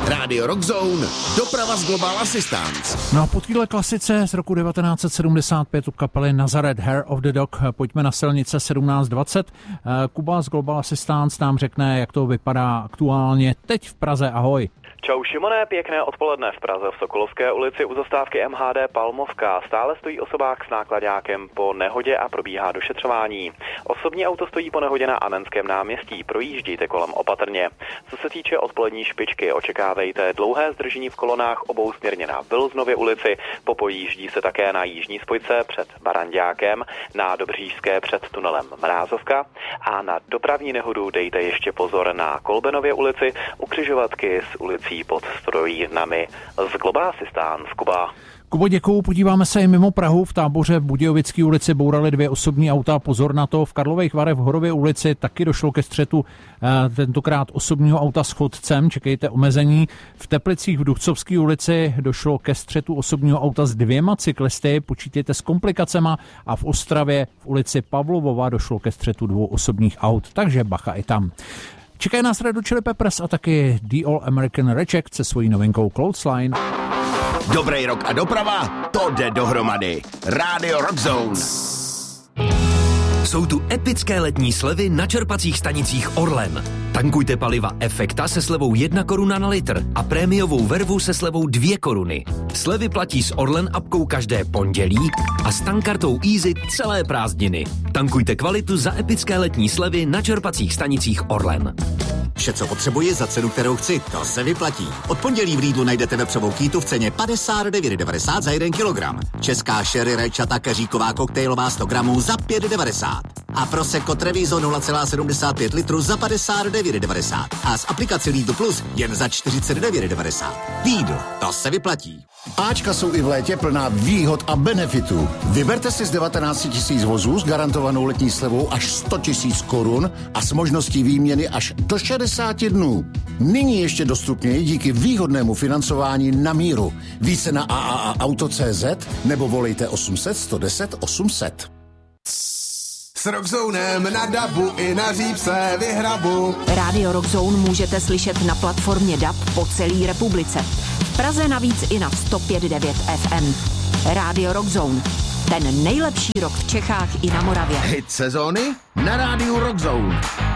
Radio Rockzone, doprava z Global Assistance. No a po téhle klasice z roku 1975 od kapely Nazareth Hair of the Dog pojďme na silnice 1720. Kuba z Global Assistance nám řekne, jak to vypadá aktuálně teď v Praze. Ahoj. Čau Šimone, pěkné odpoledne v Praze v Sokolovské ulici u zastávky MHD Palmovka. Stále stojí osobák s náklaďákem po nehodě a probíhá došetřování. Osobní auto stojí po nehodě na Anenském náměstí, projíždíte kolem opatrně. Co se týče odpolední špičky, očekávejte dlouhé zdržení v kolonách obousměrně na Vilznově ulici, popojíždí se také na jižní spojce před Baranďákem, na Dobřížské před tunelem Mrázovka a na dopravní nehodu dejte ještě pozor na Kolbenově ulici, u křižovatky s ulicí pod Strojírnami. Z Global Assistance, Kuba. Kubo, děkuju. Podíváme se i mimo Prahu. V Táboře v Budějovické ulici bouraly 2 osobní auta. Pozor na to. V Karlových Varech v Horově ulici taky došlo ke střetu tentokrát osobního auta s chodcem. Čekejte omezení. V Teplicích v Duchcovské ulici došlo ke střetu osobního auta s 2 cyklisty. Počítejte s komplikacema. A v Ostravě v ulici Pavlovova došlo ke střetu 2 osobních aut. Takže bacha i tam. Čekají nás Red Hot Chili Peppers a taky The All American Reject se svojí novinkou Clothesline. Dobrý rok a doprava, to jde dohromady. Radio Rockzone. Jsou tu epické letní slevy na čerpacích stanicích Orlen. Tankujte paliva Efekta se slevou 1 koruna na litr a prémiovou vervu se slevou 2 koruny. Slevy platí s Orlen apkou každé pondělí a s tankkartou Easy celé prázdniny. Tankujte kvalitu za epické letní slevy na čerpacích stanicích Orlen. Vše, co potřebuji za cenu, kterou chci, to se vyplatí. Od pondělí v Lidlu najdete vepřovou kýtu v ceně 59,90 za 1 kilogram. Česká sherry rajčata keříková koktejlová 100 gramů za 5,90. A Prosecco Treviso 0,75 litru za 59,90. A s aplikací Lidl Plus jen za 49,90. Lidl, to se vyplatí. Ačka jsou i v létě plná výhod a benefitů. Vyberte si z 19 000 vozů s garantovanou letní slevou až 100 000 korun a s možností výměny až do 60 dnů. Nyní ještě dostupněji díky výhodnému financování na míru. Více na AAAauto.cz nebo volejte 800 110 800. S Rockzonem na dabu i na řípse vyhrabu. Radio Rockzone můžete slyšet na platformě DAB po celé republice. V Praze navíc i na 105,9 FM. Radio Rockzone. Ten nejlepší rock v Čechách i na Moravě. Hit sezóny na Rádiu Rockzone.